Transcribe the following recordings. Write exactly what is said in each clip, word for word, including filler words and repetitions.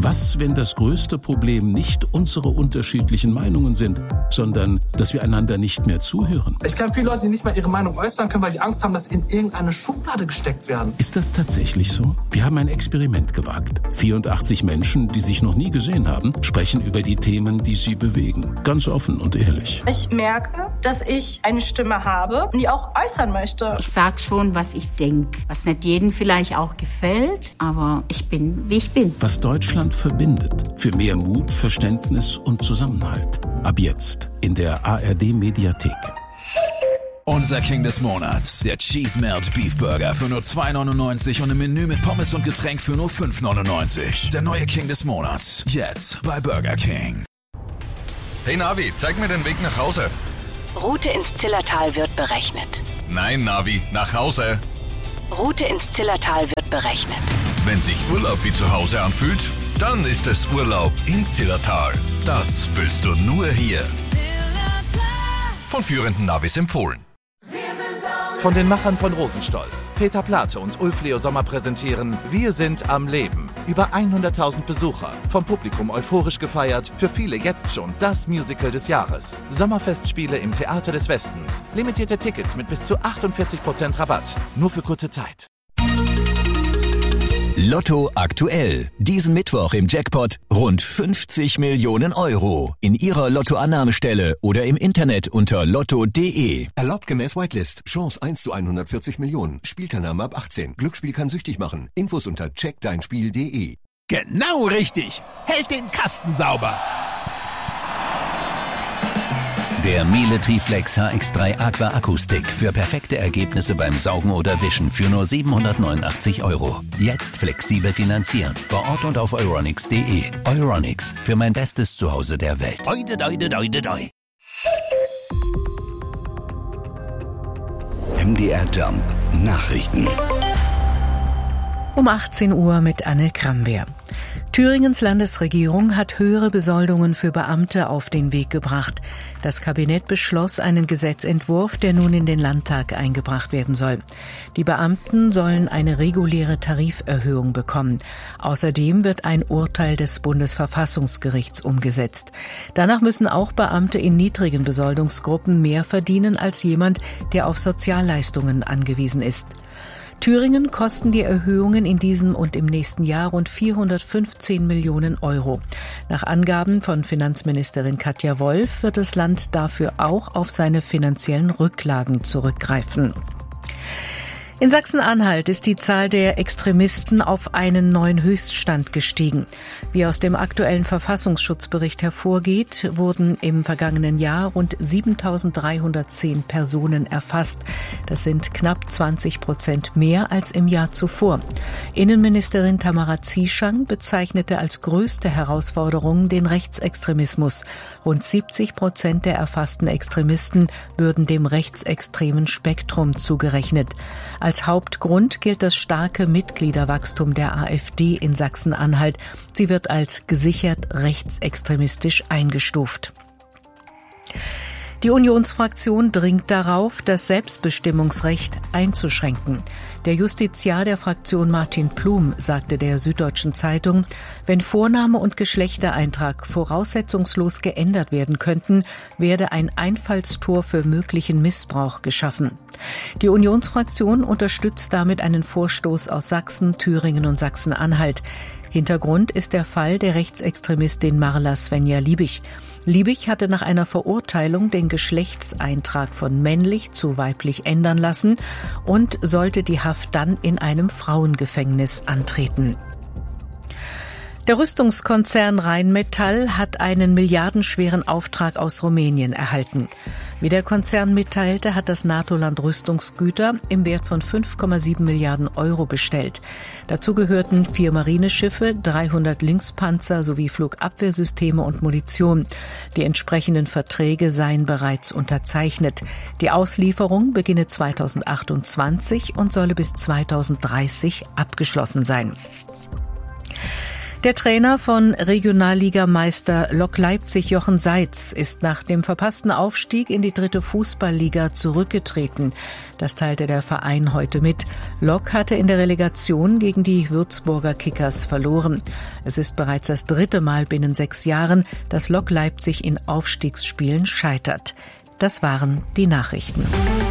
Was, wenn das größte Problem nicht unsere unterschiedlichen Meinungen sind, sondern dass wir einander nicht mehr zuhören? Ich kenne viele Leute, die nicht mal ihre Meinung äußern können, weil die Angst haben, dass sie in irgendeine Schublade gesteckt werden. Ist das tatsächlich so? Wir haben ein Experiment gewagt. vierundachtzig Menschen, die sich noch nie gesehen haben, sprechen über die Themen, die sie bewegen. Ganz offen und ehrlich. Ich merke, dass ich eine Stimme habe und die auch äußern möchte. Ich sag schon, was ich denke, was nicht jedem vielleicht auch gefällt, aber ich bin, wie ich bin. Was Deutschland verbindet. Für mehr Mut, Verständnis und Zusammenhalt. Ab jetzt in der A R D-Mediathek. Unser King des Monats, der Cheese Melt Beef Burger für nur zwei neunundneunzig und ein Menü mit Pommes und Getränk für nur fünf neunundneunzig. Der neue King des Monats, jetzt bei Burger King. Hey Navi, zeig mir den Weg nach Hause. Route ins Zillertal wird berechnet. Nein, Navi, nach Hause. Route ins Zillertal wird berechnet. Wenn sich Urlaub wie zu Hause anfühlt, dann ist es Urlaub im Zillertal. Das fühlst du nur hier. Von führenden Navis empfohlen. Von den Machern von Rosenstolz, Peter Plate und Ulf Leo Sommer präsentieren Wir sind am Leben. Über hunderttausend Besucher, vom Publikum euphorisch gefeiert, für viele jetzt schon das Musical des Jahres. Sommerfestspiele im Theater des Westens. Limitierte Tickets mit bis zu achtundvierzig Prozent Rabatt. Nur für kurze Zeit. Lotto aktuell. Diesen Mittwoch im Jackpot rund fünfzig Millionen Euro. In Ihrer Lottoannahmestelle oder im Internet unter lotto punkt de. Erlaubt gemäß Whitelist. Chance eins zu hundertvierzig Millionen. Spielteilnahme ab achtzehn. Glücksspiel kann süchtig machen. Infos unter check dein spiel punkt de. Genau richtig. Hält den Kasten sauber. Der Miele Triflex H X drei Aqua Akkustick für perfekte Ergebnisse beim Saugen oder Wischen für nur siebenhundertneunundachtzig Euro. Jetzt flexibel finanzieren. Vor Ort und auf euronics punkt de. Euronics, für mein bestes Zuhause der Welt. Oide, oide, oide, oide. M D R Jump Nachrichten. Um achtzehn Uhr mit Anne Kramwehr. Thüringens Landesregierung hat höhere Besoldungen für Beamte auf den Weg gebracht. Das Kabinett beschloss einen Gesetzentwurf, der nun in den Landtag eingebracht werden soll. Die Beamten sollen eine reguläre Tariferhöhung bekommen. Außerdem wird ein Urteil des Bundesverfassungsgerichts umgesetzt. Danach müssen auch Beamte in niedrigen Besoldungsgruppen mehr verdienen als jemand, der auf Sozialleistungen angewiesen ist. Thüringen kosten die Erhöhungen in diesem und im nächsten Jahr rund vierhundertfünfzehn Millionen Euro. Nach Angaben von Finanzministerin Katja Wolf wird das Land dafür auch auf seine finanziellen Rücklagen zurückgreifen. In Sachsen-Anhalt ist die Zahl der Extremisten auf einen neuen Höchststand gestiegen. Wie aus dem aktuellen Verfassungsschutzbericht hervorgeht, wurden im vergangenen Jahr rund siebentausenddreihundertzehn Personen erfasst. Das sind knapp zwanzig Prozent mehr als im Jahr zuvor. Innenministerin Tamara Zieschang bezeichnete als größte Herausforderung den Rechtsextremismus. Rund siebzig Prozent der erfassten Extremisten würden dem rechtsextremen Spektrum zugerechnet. Als Hauptgrund gilt das starke Mitgliederwachstum der AfD in Sachsen-Anhalt. Sie wird als gesichert rechtsextremistisch eingestuft. Die Unionsfraktion dringt darauf, das Selbstbestimmungsrecht einzuschränken. Der Justiziar der Fraktion Martin Plum sagte der Süddeutschen Zeitung, wenn Vorname und Geschlechtereintrag voraussetzungslos geändert werden könnten, werde ein Einfallstor für möglichen Missbrauch geschaffen. Die Unionsfraktion unterstützt damit einen Vorstoß aus Sachsen, Thüringen und Sachsen-Anhalt. Hintergrund ist der Fall der Rechtsextremistin Marla Svenja Liebig. Liebig hatte nach einer Verurteilung den Geschlechtseintrag von männlich zu weiblich ändern lassen und sollte die Haft dann in einem Frauengefängnis antreten. Der Rüstungskonzern Rheinmetall hat einen milliardenschweren Auftrag aus Rumänien erhalten. Wie der Konzern mitteilte, hat das NATO-Land Rüstungsgüter im Wert von fünf Komma sieben Milliarden Euro bestellt. Dazu gehörten vier Marineschiffe, dreihundert Lynx-Panzer sowie Flugabwehrsysteme und Munition. Die entsprechenden Verträge seien bereits unterzeichnet. Die Auslieferung beginne zweitausendachtundzwanzig und solle bis zweitausenddreißig abgeschlossen sein. Der Trainer von Regionalligameister Lok Leipzig Jochen Seitz ist nach dem verpassten Aufstieg in die dritte Fußballliga zurückgetreten. Das teilte der Verein heute mit. Lok hatte in der Relegation gegen die Würzburger Kickers verloren. Es ist bereits das dritte Mal binnen sechs Jahren, dass Lok Leipzig in Aufstiegsspielen scheitert. Das waren die Nachrichten.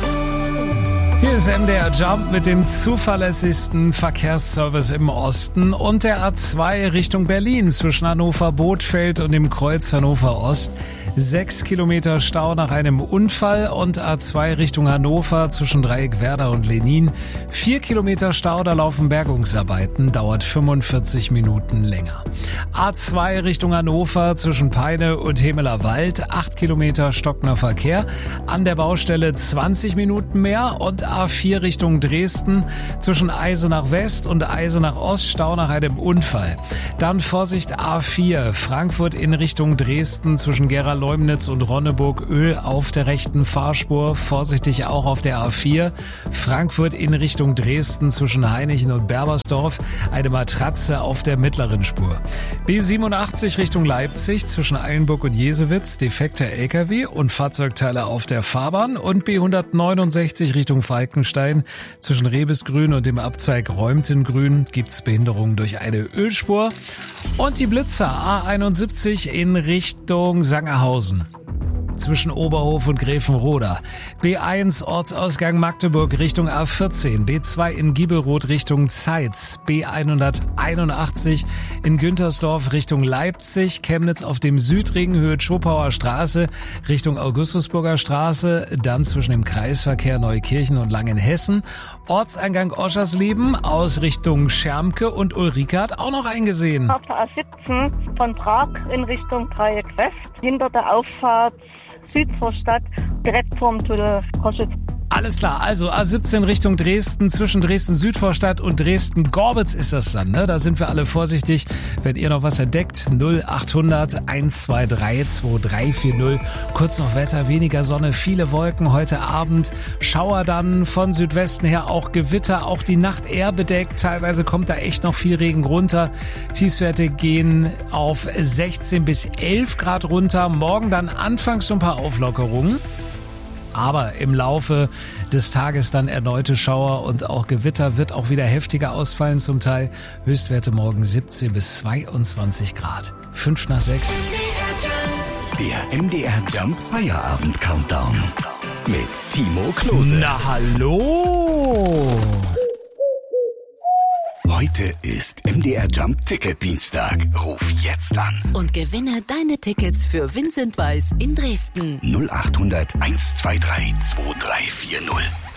Hier ist M D R Jump mit dem zuverlässigsten Verkehrsservice im Osten und der A zwei Richtung Berlin zwischen Hannover-Bothfeld und dem Kreuz Hannover Ost. Sechs Kilometer Stau nach einem Unfall und A zwei Richtung Hannover zwischen Dreieck Werder und Lenin. Vier Kilometer Stau, da laufen Bergungsarbeiten, dauert fünfundvierzig Minuten länger. A zwei Richtung Hannover zwischen Peine und Hemeler Wald. Acht Kilometer stockender Verkehr. An der Baustelle zwanzig Minuten mehr und A vier Richtung Dresden zwischen Eisenach West und Eisenach Ost, Stau nach einem Unfall. Dann Vorsicht A vier, Frankfurt in Richtung Dresden zwischen Gera Leumnitz und Ronneburg, Öl auf der rechten Fahrspur, vorsichtig auch auf der A vier. Frankfurt in Richtung Dresden zwischen Hainichen und Berbersdorf, eine Matratze auf der mittleren Spur. B siebenundachtzig Richtung Leipzig zwischen Eilenburg und Jesewitz, defekter L K W und Fahrzeugteile auf der Fahrbahn und B hundertneunundsechzig Richtung Falkenstein zwischen Rebesgrün und dem Abzweig Räumtengrün gibt's Behinderungen durch eine Ölspur. Und die Blitzer A einundsiebzig in Richtung Sangerhausen zwischen Oberhof und Gräfenroda. B eins Ortsausgang Magdeburg Richtung A vierzehn. B zwei in Giebelroth Richtung Zeitz. B hunderteinundachtzig in Güntersdorf Richtung Leipzig. Chemnitz auf dem Südring Höhe Schopauer Straße Richtung Augustusburger Straße. Dann zwischen dem Kreisverkehr Neukirchen und Langenhessen. Ortseingang Oschersleben aus Richtung Schermke und Ulrike hat auch noch eingesehen. Auf der A siebzehn von Prag in Richtung Dreieck West. Hinter der Auffahrt Südvorstadt, direkt vorm Tunnel Koschitz. Alles klar, also A siebzehn Richtung Dresden, zwischen Dresden-Südvorstadt und Dresden-Gorbitz ist das dann, ne? Da sind wir alle vorsichtig, wenn ihr noch was entdeckt. null achthundert eins zwei drei zwei drei vier null. Kurz noch Wetter, weniger Sonne, viele Wolken heute Abend. Schauer dann von Südwesten her, auch Gewitter, auch die Nacht eher bedeckt. Teilweise kommt da echt noch viel Regen runter. Tiefstwerte gehen auf sechzehn bis elf Grad runter. Morgen dann anfangs so ein paar Auflockerungen. Aber im Laufe des Tages dann erneute Schauer und auch Gewitter, wird auch wieder heftiger ausfallen zum Teil. Höchstwerte morgen siebzehn bis zweiundzwanzig Grad. Fünf nach sechs. Der M D R Jump Feierabend Countdown mit Timo Klose. Na hallo! Heute ist M D R Jump Ticket Dienstag. Ruf jetzt an. Und gewinne deine Tickets für Vincent Weiss in Dresden. null achthundert eins zwei drei zwei drei vier null.